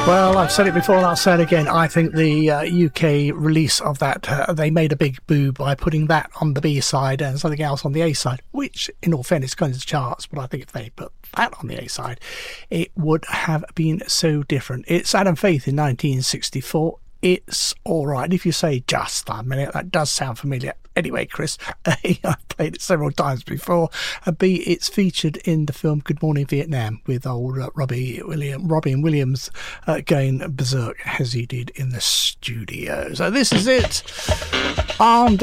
Well, I've said it before and I'll say it again. I think the UK release of that, they made a big boo by putting that on the B side and something else on the A side, which in all fairness goes to the charts, but I think if they put that on the A side, it would have been so different. It's Adam Faith in 1964. It's all right. If you say just a minute, that does sound familiar. Anyway, Chris, A, I've played it several times before. And B, it's featured in the film Good Morning Vietnam with old Robin Williams going berserk as he did in the studio. So this is it.